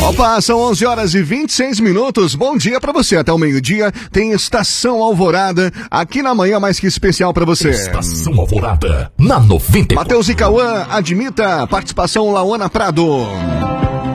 Opa, são 11 horas e 26 minutos. Bom dia pra você. Até o meio-dia tem Estação Alvorada aqui na manhã mais que especial pra você. Estação Alvorada na 90. Matheus e Cauã, admita participação Lauana Prado.